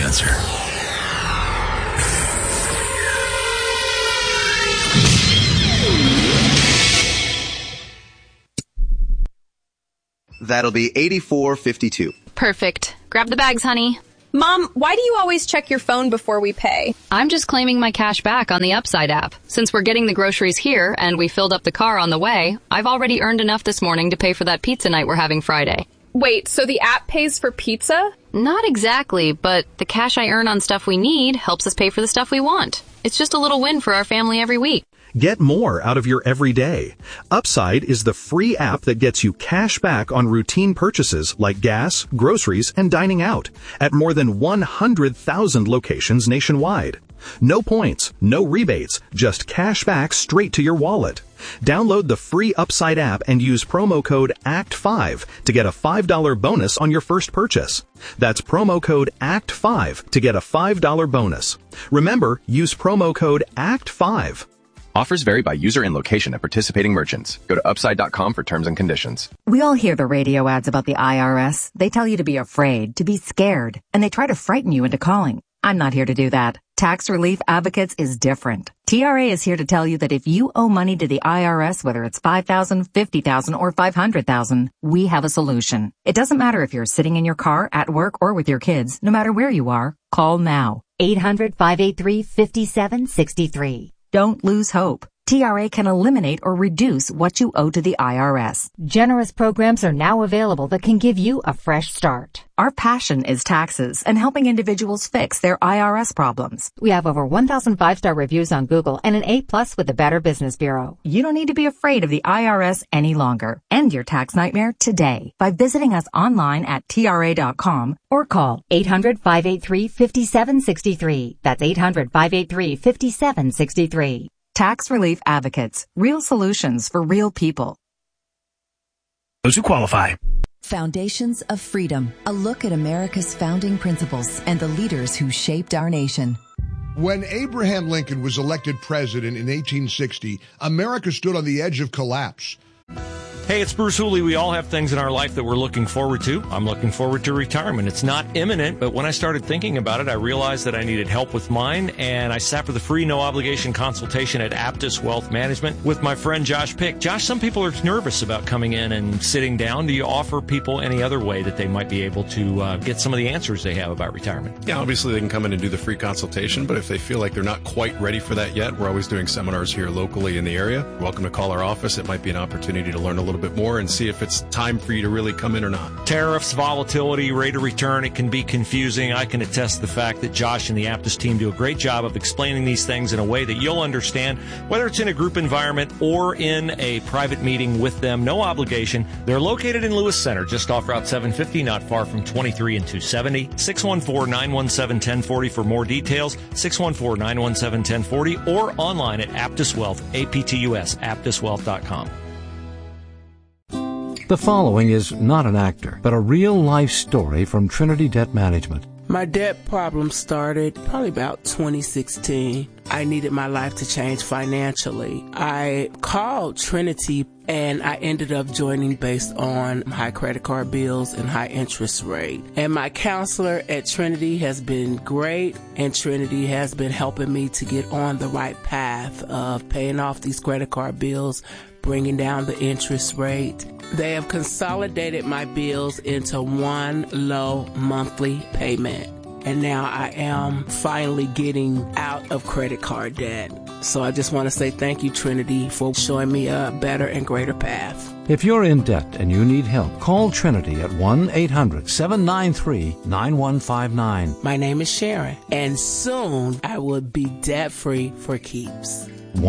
answer. That'll be $84.52. Perfect. Grab the bags, honey. Mom, why do you always check your phone before we pay? I'm just claiming my cash back on the Upside app. Since we're getting the groceries here and we filled up the car on the way, I've already earned enough this morning to pay for that pizza night we're having Friday. Wait, so the app pays for pizza? Not exactly, but the cash I earn on stuff we need helps us pay for the stuff we want. It's just a little win for our family every week. Get more out of your everyday. Upside is the free app that gets you cash back on routine purchases like gas, groceries, and dining out at more than 100,000 locations nationwide. No points, no rebates, just cash back straight to your wallet. Download the free Upside app and use promo code ACT5 to get a $5 bonus on your first purchase. That's promo code ACT5 to get a $5 bonus. Remember, use promo code ACT5. Offers vary by user and location at participating merchants. Go to Upside.com for terms and conditions. We all hear the radio ads about the IRS. They tell you to be afraid, to be scared, and they try to frighten you into calling. I'm not here to do that. Tax Relief Advocates is different. TRA is here to tell you that if you owe money to the IRS, whether it's $5,000, $50,000, or $500,000, we have a solution. It doesn't matter if you're sitting in your car, at work, or with your kids. No matter where you are, call now. 800-583-5763. Don't lose hope. TRA can eliminate or reduce what you owe to the IRS. Generous programs are now available that can give you a fresh start. Our passion is taxes and helping individuals fix their IRS problems. We have over 1,000 5-star reviews on Google and an A+ with the Better Business Bureau. You don't need to be afraid of the IRS any longer. End your tax nightmare today by visiting us online at TRA.com or call 800-583-5763. That's 800-583-5763. Tax Relief Advocates. Real solutions for real people. Those who qualify. Foundations of Freedom. A look at America's founding principles and the leaders who shaped our nation. When Abraham Lincoln was elected president in 1860, America stood on the edge of collapse. Hey, it's Bruce Hooley. We all have things in our life that we're looking forward to. I'm looking forward to retirement. It's not imminent, but when I started thinking about it, I realized that I needed help with mine, and I sat for the free, no-obligation consultation at Aptus Wealth Management with my friend Josh Pick. Josh, some people are nervous about coming in and sitting down. Do you offer people any other way that they might be able to get some of the answers they have about retirement? Yeah, obviously they can come in and do the free consultation, but if they feel like they're not quite ready for that yet, we're always doing seminars here locally in the area. You're welcome to call our office. It might be an opportunity to learn a little bit more and see if it's time for you to really come in or not. Tariffs, volatility, rate of return, it can be confusing. I can attest to the fact that Josh and the Aptus team do a great job of explaining these things in a way that you'll understand, whether it's in a group environment or in a private meeting with them. No obligation. They're located in Lewis Center, just off Route 750, not far from 23 and 270. 614-917-1040 for more details. 614-917-1040 or online at Aptus Wealth, APTUS, aptuswealth.com. The following is not an actor, but a real-life story from Trinity Debt Management. My debt problem started probably about 2016. I needed my life to change financially. I called Trinity and I ended up joining based on high credit card bills and high interest rate. And my counselor at Trinity has been great, and Trinity has been helping me to get on the right path of paying off these credit card bills, bringing down the interest rate. They have consolidated my bills into one low monthly payment. And now I am finally getting out of credit card debt. So I just want to say thank you, Trinity, for showing me a better and greater path. If you're in debt and you need help, call Trinity at 1-800-793-9159. My name is Sharon, and soon I will be debt-free for keeps.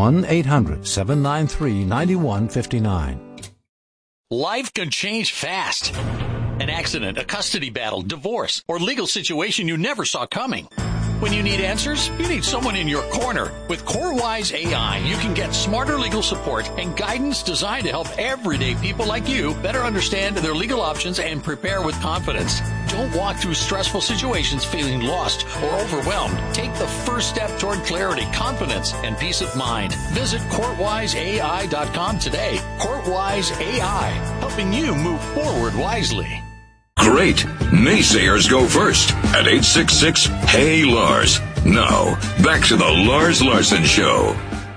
1-800-793-9159. Life can change fast. An accident, a custody battle, divorce, or legal situation you never saw coming. When you need answers, you need someone in your corner. With CoreWise AI, you can get smarter legal support and guidance designed to help everyday people like you better understand their legal options and prepare with confidence. Don't walk through stressful situations feeling lost or overwhelmed. Take the first step toward clarity, confidence, and peace of mind. Visit CourtWiseAI.com today. CourtWise AI, helping you move forward wisely. Great. Naysayers go first at 866-HEY-LARS. Now, back to the Lars Larson Show.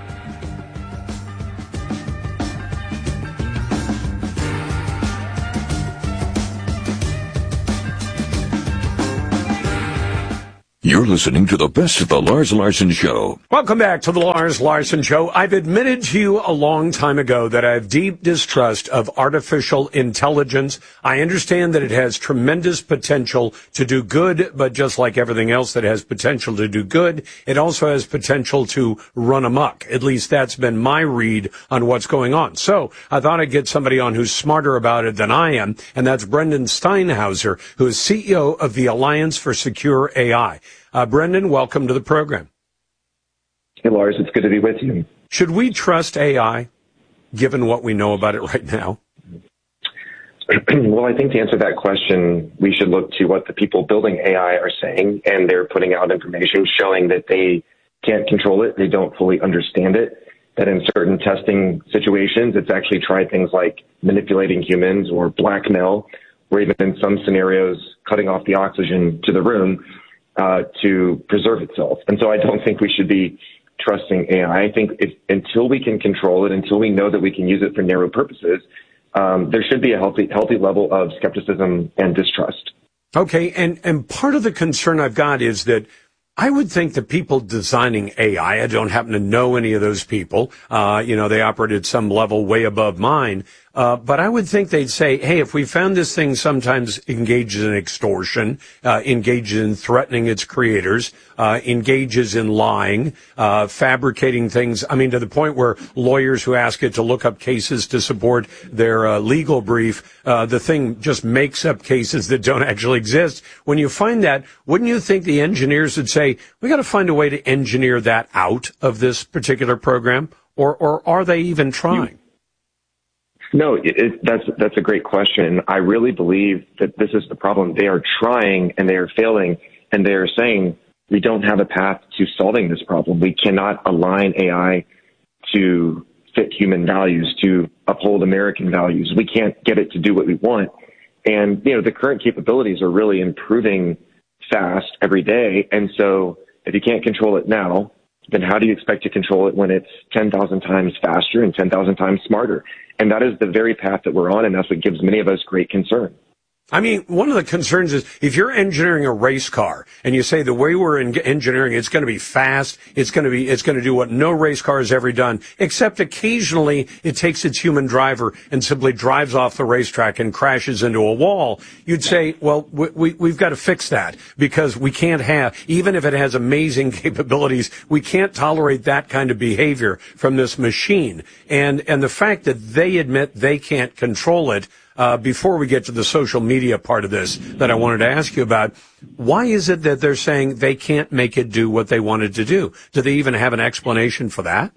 You're listening to the best of the Lars Larson Show. Welcome back to the Lars Larson Show. I've admitted to you a long time ago that I have deep distrust of artificial intelligence. I understand that it has tremendous potential to do good, but just like everything else that has potential to do good, it also has potential to run amok. At least that's been my read on what's going on. So I thought I'd get somebody on who's smarter about it than I am, and that's Brendan Steinhauser, who is CEO of the Alliance for Secure AI. Brendan, welcome to the program. Hey, Lars, it's good to be with you. Should we trust AI, given what we know about it right now? Well, I think to answer that question, we should look to what the people building AI are saying, and they're putting out information showing that they can't control it, they don't fully understand it, that in certain testing situations, it's actually tried things like manipulating humans or blackmail, or even in some scenarios, cutting off the oxygen to the room to preserve itself. And so I don't think we should be trusting AI. I think until we can control it, until we know that we can use it for narrow purposes, there should be a healthy level of skepticism and distrust. Okay, and part of the concern I've got is that I would think the people designing AI, I don't happen to know any of those people, they operate at some level way above mine, but I would think they'd say, hey, if we found this thing sometimes engages in extortion, engages in threatening its creators, engages in lying, fabricating things, to the point where lawyers who ask it to look up cases to support their legal brief, the thing just makes up cases that don't actually exist. When you find that, wouldn't you think the engineers would say, we got to find a way to engineer that out of this particular program? Or are they even trying? No, that's a great question. I really believe that this is the problem. They are trying and they are failing, and they are saying we don't have a path to solving this problem. We cannot align AI to fit human values, to uphold American values. We can't get it to do what we want. And, the current capabilities are really improving fast every day. And so if you can't control it now, then how do you expect to control it when it's 10,000 times faster and 10,000 times smarter? And that is the very path that we're on, and that's what gives many of us great concern. One of the concerns is if you're engineering a race car and you say the way we're engineering it's going to be fast, it's going to do what no race car has ever done, except occasionally it takes its human driver and simply drives off the racetrack and crashes into a wall. You'd say, well, we've got to fix that because we can't have, even if it has amazing capabilities, we can't tolerate that kind of behavior from this machine. And the fact that they admit they can't control it, before we get to the social media part of this that I wanted to ask you about, why is it that they're saying they can't make it do what they wanted to do? Do they even have an explanation for that?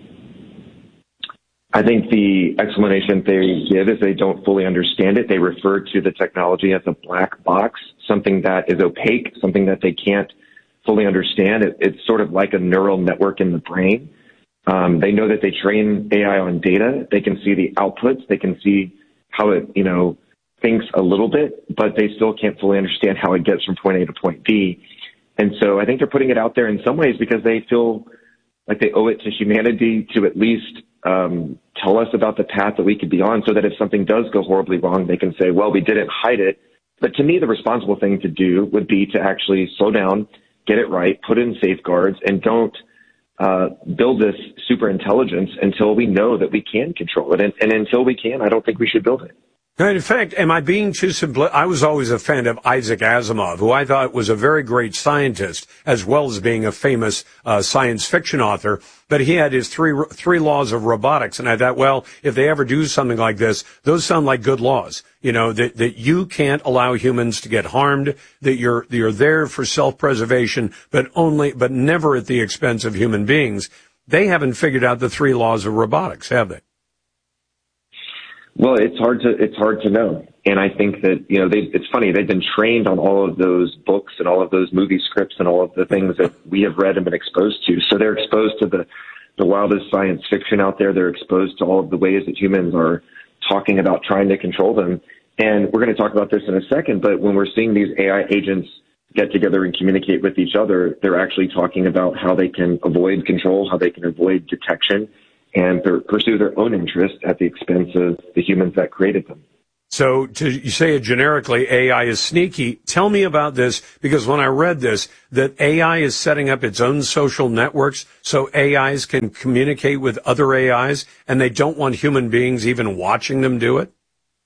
I think the explanation they give is they don't fully understand it. They refer to the technology as a black box, something that is opaque, something that they can't fully understand. It's sort of like a neural network in the brain. They know that they train AI on data. They can see the outputs. They can see how it, thinks a little bit, but they still can't fully understand how it gets from point A to point B. And so I think they're putting it out there in some ways because they feel like they owe it to humanity to at least tell us about the path that we could be on so that if something does go horribly wrong, they can say, well, we didn't hide it. But to me, the responsible thing to do would be to actually slow down, get it right, put in safeguards, and don't build this super intelligence until we know that we can control it. And until we can, I don't think we should build it. In fact, am I being too simple? I was always a fan of Isaac Asimov, who I thought was a very great scientist, as well as being a famous science fiction author. But he had his three laws of robotics, and I thought, well, if they ever do something like this, those sound like good laws. That you can't allow humans to get harmed, that you're there for self-preservation, but never at the expense of human beings. They haven't figured out the 3 laws of robotics, have they? Well, it's hard to know. And I think that, it's funny, they've been trained on all of those books and all of those movie scripts and all of the things that we have read and been exposed to. So they're exposed to the wildest science fiction out there. They're exposed to all of the ways that humans are talking about trying to control them. And we're going to talk about this in a second, but when we're seeing these AI agents get together and communicate with each other, they're actually talking about how they can avoid control, how they can avoid detection, and pursue their own interest at the expense of the humans that created them. So you say it generically, AI is sneaky. Tell me about this, because when I read this, that AI is setting up its own social networks so AIs can communicate with other AIs, and they don't want human beings even watching them do it?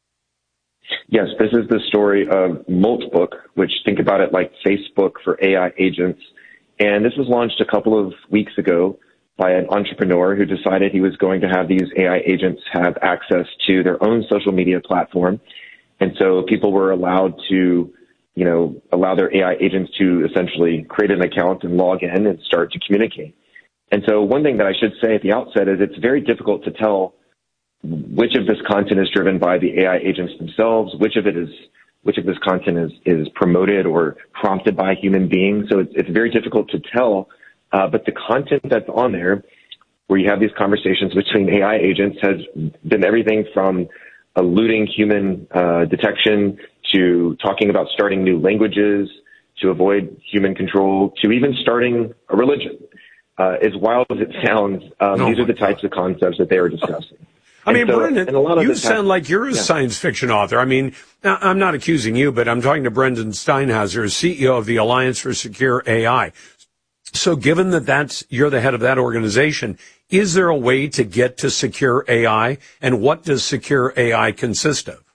Yes, this is the story of Moltbook, which, think about it like Facebook for AI agents. And this was launched a couple of weeks ago by an entrepreneur who decided he was going to have these AI agents have access to their own social media platform. And so people were allowed to, allow their AI agents to essentially create an account and log in and start to communicate. And so one thing that I should say at the outset is it's very difficult to tell which of this content is driven by the AI agents themselves, which of this content is promoted or prompted by human beings. So it's very difficult to tell. But the content that's on there, where you have these conversations between AI agents, has been everything from eluding human detection to talking about starting new languages to avoid human control to even starting a religion. As wild as it sounds, these are the types of concepts that they are discussing. I mean, Brendan, you sound like you're a science fiction author. I mean, I'm not accusing you, but I'm talking to Brendan Steinhauser, CEO of the Alliance for Secure AI. So given that you're the head of that organization, is there a way to get to secure AI, and what does secure AI consist of?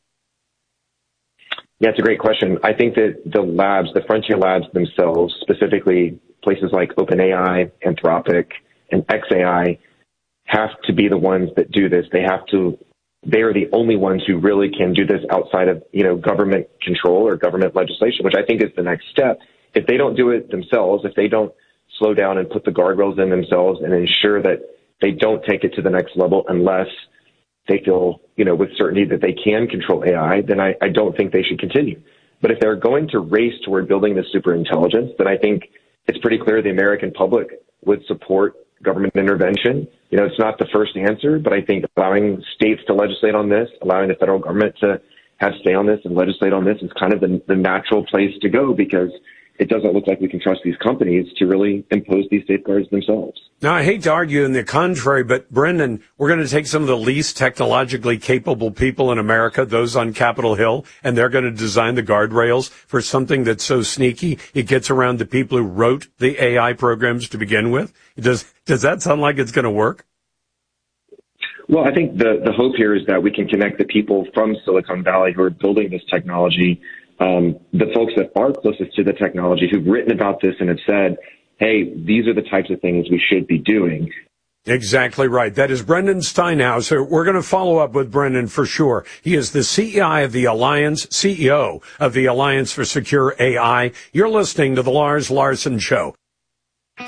Yeah, it's a great question. I think that the frontier labs themselves, specifically places like OpenAI, Anthropic, and xAI, have to be the ones that do this. They are the only ones who really can do this outside of, government control or government legislation, which I think is the next step. If they don't do it themselves, if they don't slow down and put the guardrails in themselves and ensure that they don't take it to the next level unless they feel, with certainty that they can control AI, then I don't think they should continue. But if they're going to race toward building this superintelligence, then I think it's pretty clear the American public would support government intervention. It's not the first answer, but I think allowing states to legislate on this, allowing the federal government to have say on this and legislate on this is kind of the natural place to go, because it doesn't look like we can trust these companies to really impose these safeguards themselves. Now, I hate to argue in the contrary, but Brendan, we're going to take some of the least technologically capable people in America, those on Capitol Hill, and they're going to design the guardrails for something that's so sneaky it gets around the people who wrote the AI programs to begin with. Does that sound like it's going to work? Well, I think the hope here is that we can connect the people from Silicon Valley who are building this technology, the folks that are closest to the technology, who've written about this and have said, hey, these are the types of things we should be doing. Exactly right. That is Brendan Steinhauser. We're going to follow up with Brendan for sure. He is the CEO of the Alliance for Secure AI. You're listening to The Lars Larson Show.